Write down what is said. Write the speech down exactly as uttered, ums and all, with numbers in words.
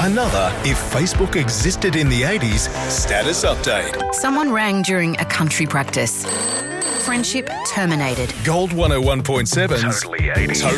Another If Facebook Existed in the eighties status update. Someone rang during a country practice. Friendship terminated. Gold one oh one point seven's Totally eighties.